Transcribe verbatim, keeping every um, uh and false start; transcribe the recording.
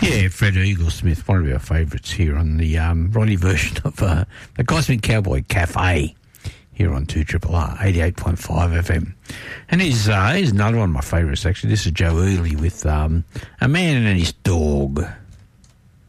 Yeah, Fred Eaglesmith, one of our favourites here on the um, Ronnie version of uh, the Cosmic Cowboy Cafe here on two R R R, eighty-eight point five F M. And here's, uh, here's another one of my favourites, actually. This is Joe Ely with um, A Man and His Dog.